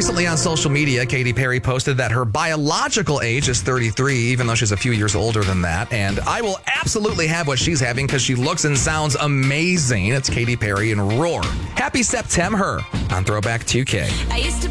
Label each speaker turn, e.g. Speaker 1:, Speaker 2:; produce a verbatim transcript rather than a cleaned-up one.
Speaker 1: Recently on social media, Katy Perry posted that her biological age is thirty-three, even though she's a few years older than that. And I will absolutely have what she's having because she looks and sounds amazing. It's Katy Perry and Roar. Happy September on Throwback two K.
Speaker 2: I used to